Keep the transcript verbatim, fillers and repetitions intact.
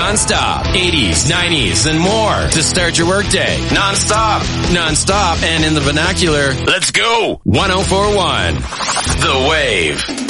non-stop. eighties, nineties, and more to start your workday. Non-stop. Non-stop, and in the vernacular, let's go. one oh four point one The Wave.